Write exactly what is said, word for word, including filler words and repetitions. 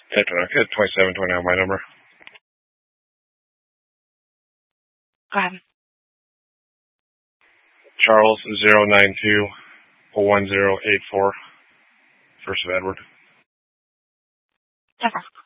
Type it out. twenty-seven twenty-nine, my number. Go ahead. Charles zero nine two one zero eight four. First of Edward. Okay.